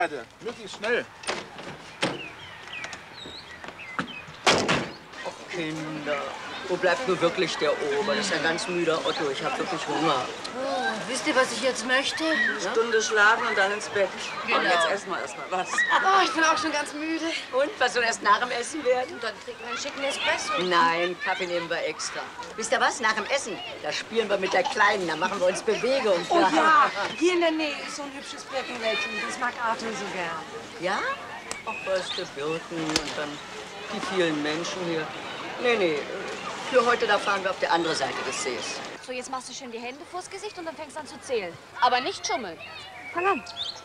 Möglichst schnell. Ach, Kinder. Wo bleibt nur wirklich der Ober? Das ist ein ganz müder Otto. Ich habe wirklich Hunger. Oh, wisst ihr, was ich jetzt möchte? Eine Stunde schlafen und dann ins Bett. Genau. Und jetzt essen wir erstmal was. Oh, ich bin auch schon ganz müde. Und, was soll erst nach dem Essen werden? Und dann trinken wir einen schicken Espresso. Nein, Kaffee nehmen wir extra. Wisst ihr was? Nach dem Essen, da spielen wir mit der Kleinen. Da machen wir uns Bewegung. Oh ja, hier in der Nähe ist so ein hübsches Birkenwäldchen. Das mag Arthur so gern. Ja? Ach, weißt du, Birken und dann die vielen Menschen hier. Nee. Für heute, da fahren wir auf der anderen Seite des Sees. So, jetzt machst du schön die Hände vors Gesicht und dann fängst du an zu zählen. Aber nicht schummeln. Fang an. 1,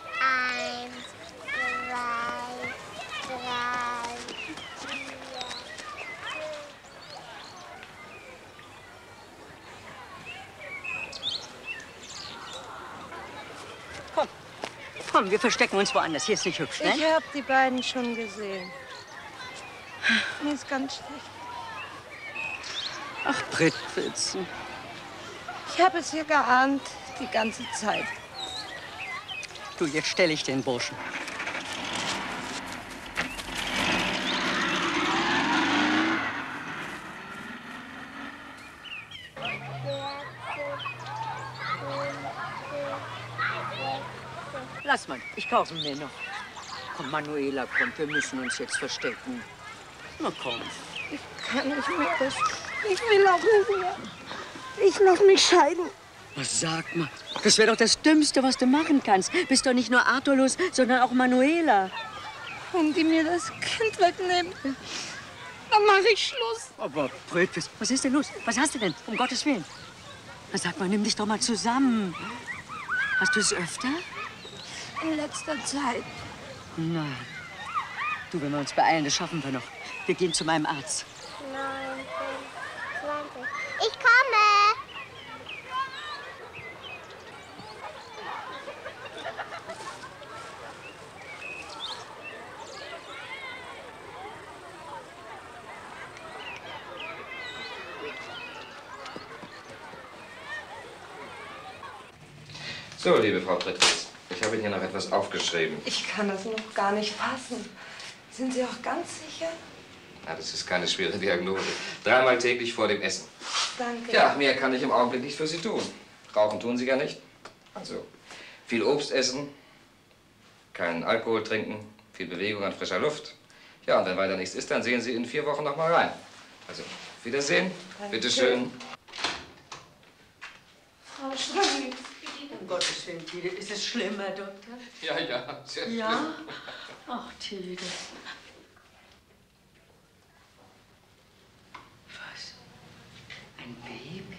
2, 3, 4. Komm, wir verstecken uns woanders. Hier ist nicht hübsch, ne? Ich habe die beiden schon gesehen. Mir ist ganz schlecht. Ach, Brittwitzen. Ich habe es hier geahnt, die ganze Zeit. Du, jetzt stelle ich den Burschen. Lass mal, ich kaufe mir noch. Komm, Manuela, komm, wir müssen uns jetzt verstecken. Na komm. Ich kann nicht mehr. Ich will auch nicht mehr. Ich lass mich scheiden. Was sag mal? Das wäre doch das Dümmste, was du machen kannst. Bist doch nicht nur Arthur los, sondern auch Manuela. Wenn die mir das Kind wegnehmen, dann mache ich Schluss. Aber Brötwitz, was ist denn los? Was hast du denn? Um Gottes Willen. Na sag mal, nimm dich doch mal zusammen. Hast du es öfter? In letzter Zeit. Nein. Du, wenn wir uns beeilen, das schaffen wir noch. Wir gehen zu meinem Arzt. 19, 20. Ich komme. So, liebe Frau Brittwitz, ich habe Ihnen hier noch etwas aufgeschrieben. Ich kann das noch gar nicht fassen. Sind Sie auch ganz sicher? Na, das ist keine schwere Diagnose. 3-mal täglich vor dem Essen. Danke. Ja, mehr kann ich im Augenblick nicht für Sie tun. Rauchen tun Sie ja nicht. Also, viel Obst essen, keinen Alkohol trinken, viel Bewegung an frischer Luft. Ja, und wenn weiter nichts ist, dann sehen Sie in 4 Wochen noch mal rein. Also, Wiedersehen. Bitte schön. Frau Strömling. Um Gottes Willen, Tide, ist es schlimm, Herr Doktor? Ja, sehr schön. Ja? Ach, Tide. Was? Ein Baby?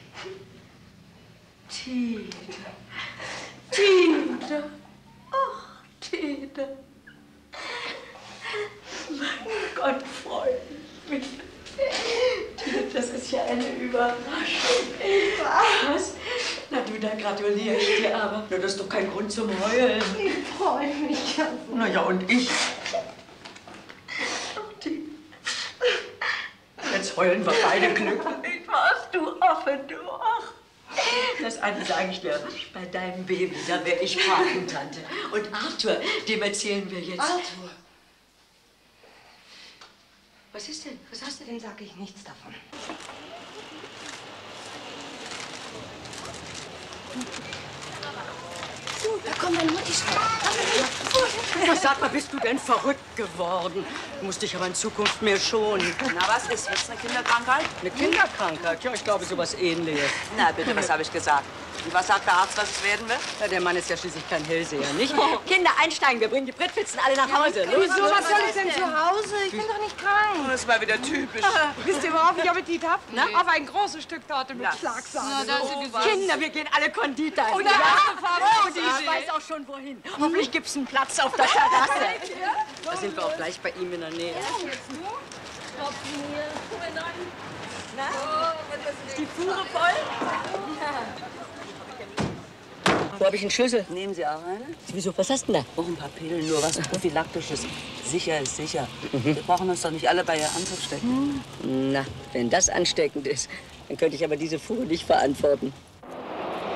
Tide. Tide. Ach, Tide. Mein Gott, freut mich. Tide, das ist ja eine Überraschung. Was? Na du, da gratuliere ich dir aber. Na, das ist doch kein Grund zum Heulen. Ich freue mich ganz. Na ja, und ich? Jetzt heulen wir beide glücklich. Was, du Affe, du. Ach. Das eine sage ich dir, bei deinem Baby, da werde ich Patentante. Und Arthur, dem erzählen wir jetzt. Arthur. Was ist denn? Was hast du denn? Dem sage ich nichts davon. Da kommt meine Mutti schon. Was, sag mal, bist du denn verrückt geworden? Du musst dich aber in Zukunft mehr schonen. Na, was ist? Ist eine Kinderkrankheit? Eine Kinderkrankheit? Ja, ich glaube, sowas Ähnliches. Na, bitte, was habe ich gesagt? Und was sagt der Arzt, was es werden wird? Ja, der Mann ist ja schließlich kein Hellseher, nicht? Kinder, einsteigen, wir bringen die Brittwitzen alle nach Hause. Wieso? Was soll ich denn zu Hause? Ich bin doch nicht krank. Das war wieder typisch. Wisst ihr, worauf ich Appetit habe? Auf ein großes Stück Torte mit Schlagsahne. Kinder, wir gehen alle Konditor. Und der erste Fahrt. Ich weiß auch schon, wohin. Hoffentlich gibt's einen Platz auf der Terrasse. Da sind wir auch gleich bei ihm in der Nähe. Ist die Fuhre voll? Wo habe ich einen Schlüssel? Nehmen Sie auch eine? Wieso, was hast du denn da? Auch ein paar Pillen, nur was Prophylaktisches. Sicher ist sicher. Wir brauchen uns doch nicht alle bei Ihr anzustecken. Na, wenn das ansteckend ist, dann könnte ich aber diese Fuhre nicht verantworten.